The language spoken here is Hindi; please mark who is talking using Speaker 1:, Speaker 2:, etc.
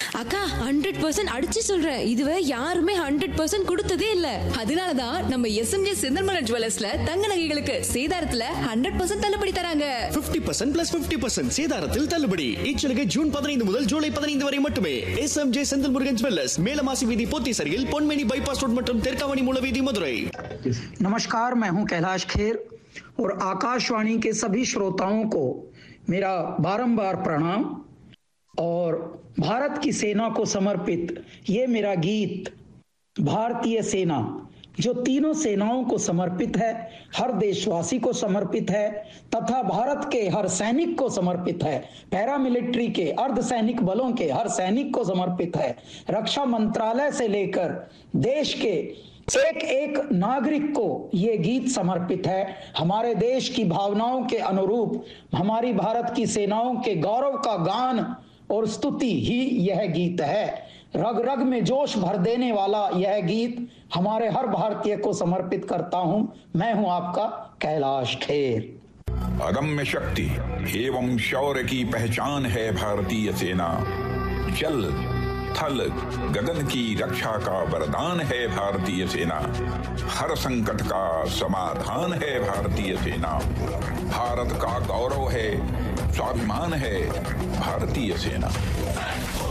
Speaker 1: அக்கா 100% அடிச்சு சொல்றேன், இதுவே யாருமே 100% கொடுத்ததே இல்ல.
Speaker 2: அதனாலதான் நம்ம எஸ்எம்ஜே செந்தில்மலர் ஜுவல்லர்ஸ்ல தங்க நகைகளுக்கு சேதாரத்துல 100% தள்ளுபடி தராங்க.
Speaker 3: 50% plus 50% சேதாரத்தில் தள்ளுபடி. இச்சலுகை ஜூன் 15 முதல் ஜூலை 15 வரை மட்டுமே. எஸ்எம்ஜே செந்தில்முருகன் ஜுவல்லர்ஸ், மேலமாசி வீதி, போத்தீசரியில் பொன்மேனி பைபாஸ் ரோड மற்றும் தெற்காவணி மூலவீதி, மதுரை.
Speaker 4: नमस्कार, मैं हूं कैलाश खेर और आकाशवाणी के सभी श्रोताओं को मेरा बारंबार प्रणाम। और भारत की सेना को समर्पित ये मेरा गीत भारतीय सेना, जो तीनों सेनाओं को समर्पित है, हर देशवासी को समर्पित है तथा भारत के हर सैनिक को समर्पित है, पैरामिलिट्री के, अर्धसैनिक बलों के हर सैनिक को समर्पित है, रक्षा मंत्रालय से लेकर देश के एक एक नागरिक को ये गीत समर्पित है। हमारे देश की भावनाओं के अनुरूप हमारी भारत की सेनाओं के गौरव का गान और स्तुति ही यह गीत है। रग रग में जोश भर देने वाला यह गीत हमारे हर भारतीय को समर्पित करता हूं। मैं हूं आपका कैलाश खेर।
Speaker 5: अदम्य शक्ति एवं शौर्य की पहचान है भारतीय सेना। जल थल गगन की रक्षा का वरदान है भारतीय सेना। हर संकट का समाधान है भारतीय सेना। भारत का गौरव है, स्वाभिमान है भारतीय सेना।